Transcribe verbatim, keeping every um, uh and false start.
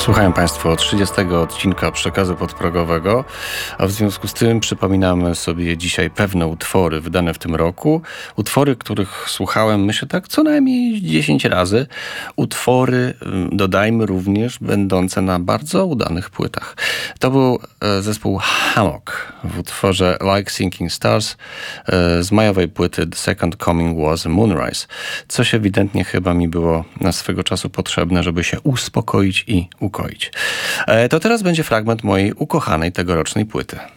Słuchają Państwo trzydziestego odcinka Przekazu Podprogowego, a w związku z tym przypominamy sobie dzisiaj pewne utwory wydane w tym roku. Utwory, których słuchałem, myślę tak, co najmniej dziesięć razy. Utwory, dodajmy również, będące na bardzo udanych płytach. To był zespół Hammock w utworze Like Sinking Stars z majowej płyty The Second Coming Was a Moonrise. Coś ewidentnie chyba mi było na swego czasu potrzebne, żeby się uspokoić i ukoić. To teraz będzie fragment mojej ukochanej tegorocznej płyty.